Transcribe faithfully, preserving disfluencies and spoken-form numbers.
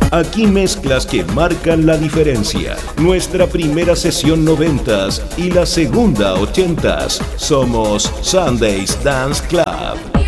Aquí mezclas que marcan la diferencia. Nuestra primera sesión noventas y la segunda ochentas. Somos Sundays Dance Club.